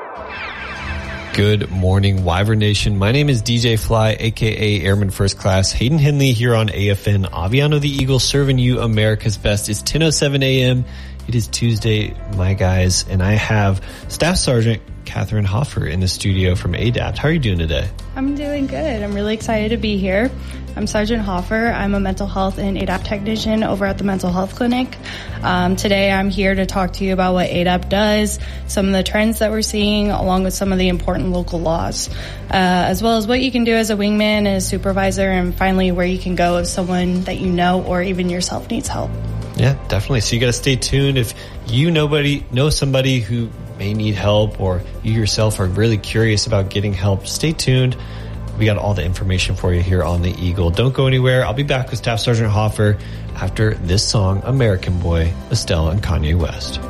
Good morning, Wyvern Nation. My name is DJ Fly, aka Airman First Class. Hayden Henley here on AFN. Aviano the Eagle serving you America's best. It's 10:07 a.m. It is Tuesday, my guys, and I have Staff Sergeant Catherine Hoffer in the studio from ADAPT. How are you doing today? I'm doing good. I'm really excited to be here. I'm Sergeant Hoffer. I'm a mental health and ADAPT technician over at the Mental Health Clinic. Today I'm here to talk to you about what ADAPT does, some of the trends that we're seeing, along with some of the important local laws, as well as what you can do as a wingman and a supervisor, and finally where you can go if someone that you know or even yourself needs help. Yeah, definitely. So you got to stay tuned. If you know somebody who may need help, or you yourself are really curious about getting help, stay tuned. We got all the information for you here on the Eagle. Don't go anywhere. I'll be back with Staff Sergeant Hoffer after this song, American Boy, Estelle and Kanye West.